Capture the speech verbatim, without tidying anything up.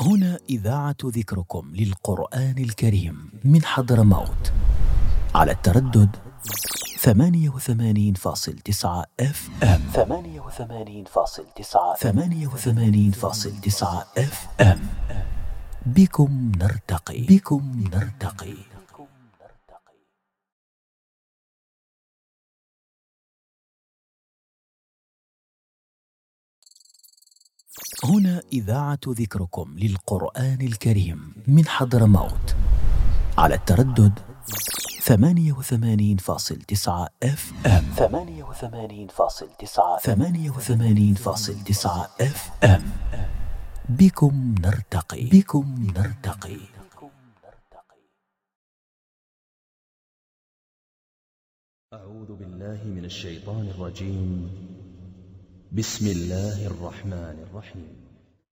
هنا إذاعة ذكركم للقرآن الكريم من حضرموت على التردد ثمانية وثمانين فاصل تسعة اف ام ثمانية وثمانين فاصل تسعة ثمانية وثمانين فاصل تسعة اف ام. بكم نرتقي بكم نرتقي. هنا إذاعة ذكركم للقرآن الكريم من حضرموت على التردد ثمانية وثمانين فاصل تسعة اف ام ثمانية وثمانين فاصل تسعة ثمانية وثمانين فاصل تسعة اف ام. بكم نرتقي بكم نرتقي. أعوذ بالله من الشيطان الرجيم. بسم الله الرحمن الرحيم.